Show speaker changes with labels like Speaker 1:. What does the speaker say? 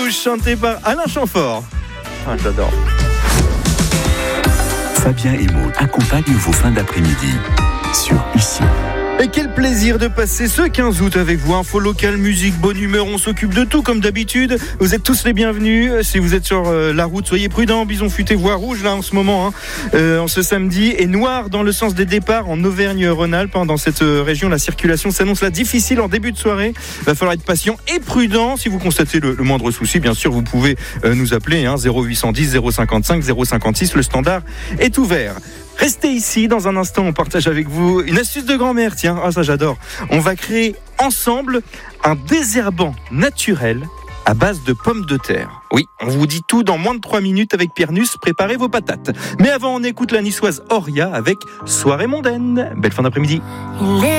Speaker 1: Rouge, chanté par Alain Chamfort. Ah, j'adore.
Speaker 2: Fabien et Maud accompagnent vos fins d'après-midi sur Ici.
Speaker 1: Et quel plaisir de passer ce 15 août avec vous. Info locale, musique, bonne humeur, on s'occupe de tout comme d'habitude. Vous êtes tous les bienvenus. Si vous êtes sur la route, soyez prudents. Bison futé, voie rouge là en ce moment, en ce samedi. Et noir dans le sens des départs en Auvergne-Rhône-Alpes. Dans cette région, la circulation s'annonce là difficile en début de soirée. Il va falloir être patient et prudent. Si vous constatez le moindre souci, bien sûr, vous pouvez nous appeler 0810 055 056. Le standard est ouvert. Restez ici, dans un instant, on partage avec vous une astuce de grand-mère, tiens, ça j'adore. On va créer ensemble un désherbant naturel à base de pommes de terre. Oui, on vous dit tout dans moins de 3 minutes avec Pierre Nuss, préparez vos patates. Mais avant, on écoute la niçoise Auria avec Soirée mondaine. Belle fin d'après-midi.